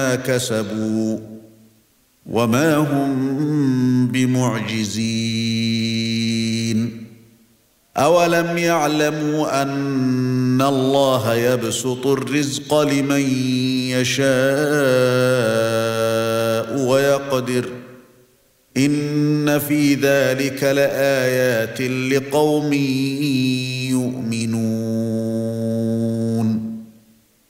كسبوا وما هم بمعجزين أولم يعلموا أن الله يبسط الرزق لمن يشاء ويقدر إن في ذلك لآيات لقوم يؤمنون